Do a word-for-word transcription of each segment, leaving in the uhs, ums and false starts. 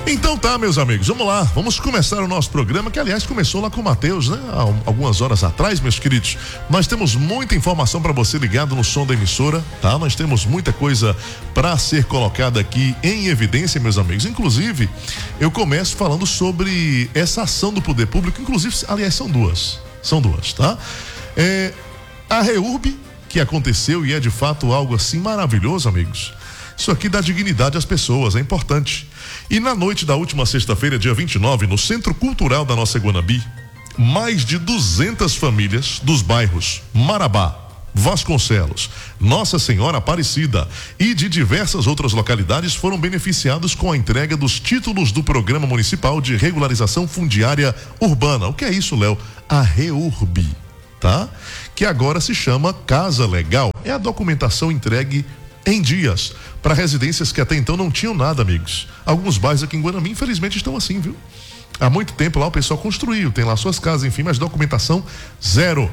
Então tá, meus amigos, vamos lá, vamos começar o nosso programa, que aliás começou lá com o Matheus, né? Há algumas horas atrás, meus queridos. Nós temos muita informação para você ligado no som da emissora, tá? Nós temos muita coisa para ser colocada aqui em evidência, meus amigos. Inclusive, eu começo falando sobre essa ação do poder público, inclusive, aliás, são duas, são duas, tá? É, a REURB, que aconteceu e é de fato algo assim maravilhoso, amigos. Isso aqui dá dignidade às pessoas, é importante. E na noite da última sexta-feira, dia vinte e nove, no Centro Cultural da nossa Guanambi, mais de duzentas famílias dos bairros Marabá, Vasconcelos, Nossa Senhora Aparecida e de diversas outras localidades foram beneficiados com a entrega dos títulos do Programa Municipal de Regularização Fundiária Urbana. O que é isso, Léo? A REURB, tá? Que agora se chama Casa Legal. É a documentação entregue em dias para residências que até então não tinham nada, amigos. Alguns bairros aqui em Guanambi, infelizmente, estão assim, viu? Há muito tempo lá o pessoal construiu, tem lá suas casas, enfim, mas documentação zero.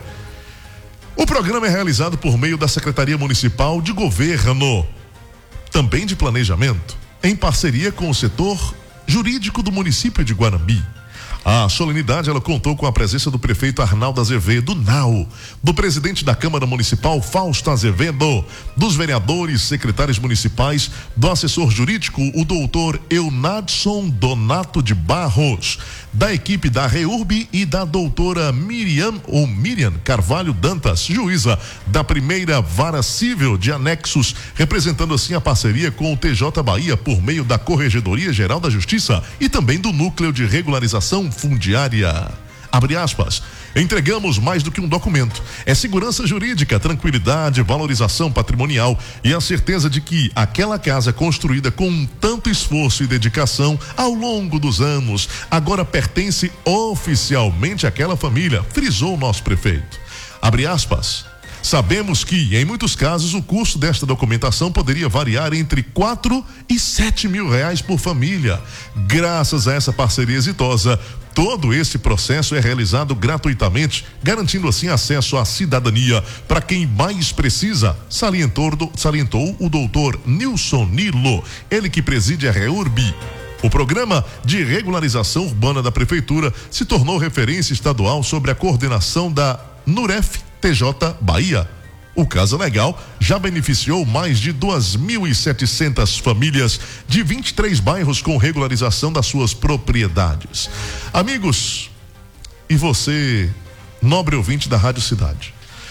O programa é realizado por meio da Secretaria Municipal de Governo, também de Planejamento, em parceria com o setor jurídico do município de Guanambi. A solenidade, ela contou com a presença do prefeito Arnaldo Azevedo, N A U, do presidente da Câmara Municipal, Fausto Azevedo, dos vereadores, secretários municipais, do assessor jurídico, o doutor Eunadson Donato de Barros, da equipe da REURB e da doutora Miriam, ou Miriam Carvalho Dantas, juíza da primeira vara civil de anexos, representando assim a parceria com o T J Bahia por meio da Corregedoria Geral da Justiça e também do Núcleo de Regularização Fundiária. Abre aspas. Entregamos mais do que um documento. É segurança jurídica, tranquilidade, valorização patrimonial e a certeza de que aquela casa construída com tanto esforço e dedicação ao longo dos anos agora pertence oficialmente àquela família, frisou o nosso prefeito. Abre aspas. Sabemos que, em muitos casos, o custo desta documentação poderia variar entre quatro e sete mil reais por família. Graças a essa parceria exitosa, todo esse processo é realizado gratuitamente, garantindo assim acesso à cidadania para quem mais precisa, salientou, salientou o doutor Nilson Nilo, ele que preside a REURB. O programa de regularização urbana da prefeitura se tornou referência estadual sobre a coordenação da NUREF T J Bahia. O Casa Legal já beneficiou mais de duas mil e setecentas famílias de vinte e três bairros com regularização das suas propriedades. Amigos, e você, nobre ouvinte da Rádio Cidade,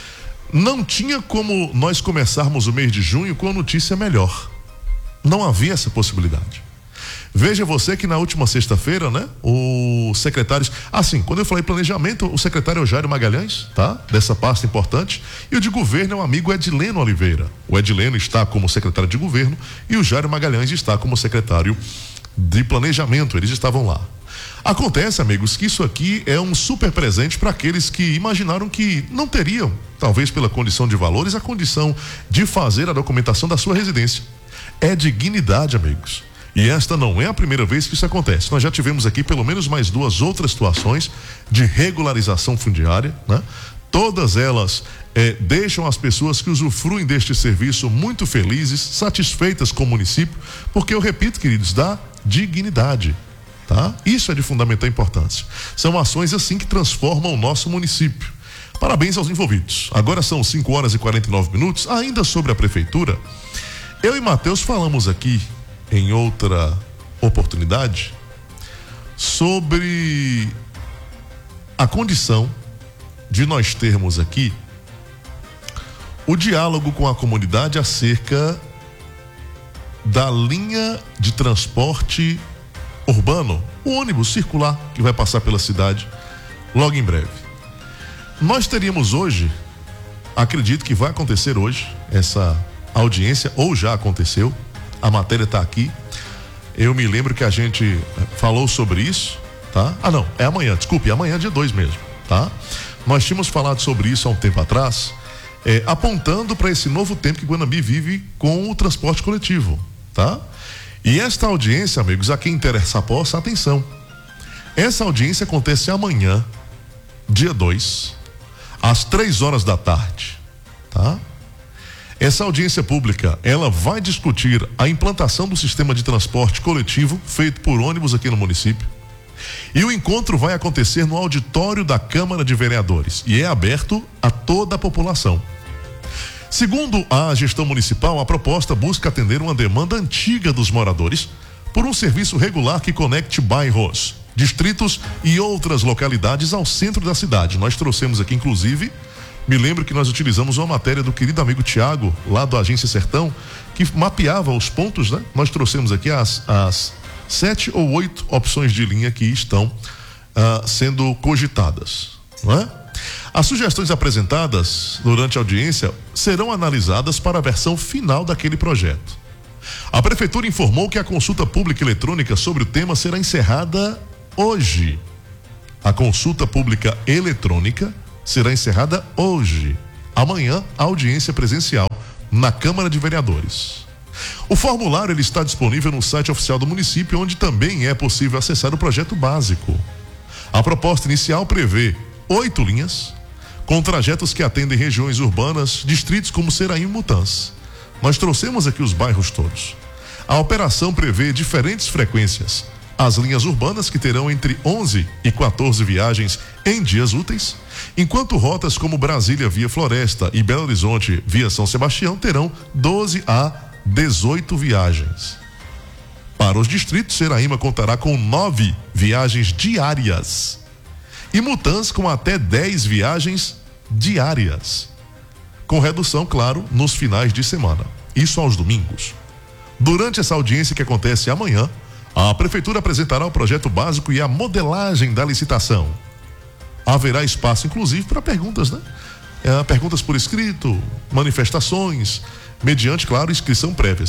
não tinha como nós começarmos o mês de junho com a notícia melhor. Não havia essa possibilidade. Veja você que na última sexta-feira, né, o secretário, assim, quando eu falei planejamento, o secretário é o Jairo Magalhães, tá? Dessa pasta importante, e o de governo é o amigo Edileno Oliveira. O Edileno está como secretário de governo e o Jairo Magalhães está como secretário de planejamento, eles estavam lá. Acontece, amigos, que isso aqui é um super presente para aqueles que imaginaram que não teriam, talvez pela condição de valores, a condição de fazer a documentação da sua residência. É dignidade, amigos. E esta não é a primeira vez que isso acontece. Nós já tivemos aqui pelo menos mais duas outras situações de regularização fundiária, né? Todas elas eh, deixam as pessoas que usufruem deste serviço muito felizes, satisfeitas com o município, porque eu repito, queridos, dá dignidade, tá? Isso é de fundamental importância. São ações assim que transformam o nosso município. Parabéns aos envolvidos. Agora são cinco horas e quarenta e nove minutos. Ainda sobre a prefeitura, eu e Matheus falamos aqui em outra oportunidade sobre a condição de nós termos aqui o diálogo com a comunidade acerca da linha de transporte urbano, o ônibus circular que vai passar pela cidade logo em breve. Nós teríamos hoje, acredito que vai acontecer hoje, essa audiência, ou já aconteceu. A matéria está aqui. Eu me lembro que a gente falou sobre isso, tá? Ah, não, é amanhã, desculpe, é amanhã, dia dois mesmo, tá? Nós tínhamos falado sobre isso há um tempo atrás, é, apontando para esse novo tempo que Guanambi vive com o transporte coletivo, tá? E esta audiência, amigos, a quem interessa a possa, atenção. Essa audiência acontece amanhã, dia dois, às três horas da tarde, tá? Essa audiência pública, ela vai discutir a implantação do sistema de transporte coletivo feito por ônibus aqui no município. E o encontro vai acontecer no auditório da Câmara de Vereadores e é aberto a toda a população. Segundo a gestão municipal, a proposta busca atender uma demanda antiga dos moradores por um serviço regular que conecte bairros, distritos e outras localidades ao centro da cidade. Nós trouxemos aqui, inclusive, me lembro que nós utilizamos uma matéria do querido amigo Tiago, lá da Agência Sertão, que mapeava os pontos, né? Nós trouxemos aqui as, as sete ou oito opções de linha que estão uh, sendo cogitadas, não é? As sugestões apresentadas durante a audiência serão analisadas para a versão final daquele projeto. A Prefeitura informou que a consulta pública eletrônica sobre o tema será encerrada hoje. A consulta pública eletrônica será encerrada hoje. Amanhã, a audiência presencial na Câmara de Vereadores. O formulário ele está disponível no site oficial do município, onde também é possível acessar o projeto básico. A proposta inicial prevê oito linhas, com trajetos que atendem regiões urbanas, distritos como Seraim e Mutãs. Nós trouxemos aqui os bairros todos. A operação prevê diferentes frequências. As linhas urbanas, que terão entre onze e quatorze viagens em dias úteis, enquanto rotas como Brasília via Floresta e Belo Horizonte via São Sebastião terão doze a dezoito viagens. Para os distritos, Seraíma contará com nove viagens diárias e Mutãs com até dez viagens diárias, com redução, claro, nos finais de semana. Isso aos domingos. Durante essa audiência que acontece amanhã, a Prefeitura apresentará o projeto básico e a modelagem da licitação. Haverá espaço, inclusive, para perguntas, né? É, perguntas por escrito, manifestações, mediante, claro, inscrição prévia.